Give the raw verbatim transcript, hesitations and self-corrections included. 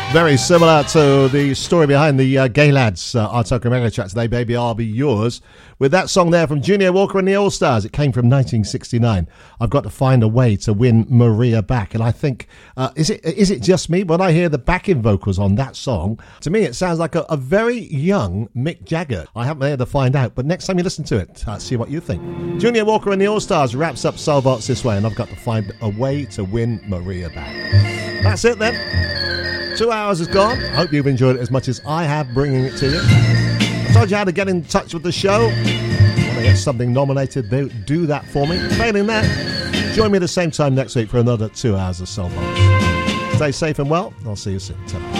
Very similar to the story behind the uh, Gay Lads uh, Artoko Mega track today, Baby I'll Be Yours, with that song there from Junior Walker and the All Stars. It came from nineteen sixty-nine. I've got to find a way to win Maria back. And I think, uh, is it is it just me? When I hear the backing vocals on that song, to me it sounds like a, a very young Mick Jagger. I haven't been able to find out, but next time you listen to it, uh, see what you think. Junior Walker and the All Stars wraps up Soulbox this way, and I've got to find a way to win Maria back. That's it then. Two hours is gone. I hope you've enjoyed it as much as I have bringing it to you. I told you how to get in touch with the show. Want to get something nominated, do that for me. Failing that, join me at the same time next week for another two hours of Soulbox. Stay safe and well. I'll see you soon. Ta-ra.